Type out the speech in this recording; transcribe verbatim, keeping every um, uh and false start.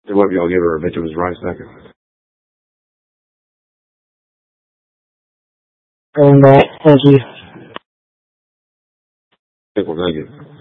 And what y'all give her a Benjamin's right second? And uh, thank you. Well, thank you.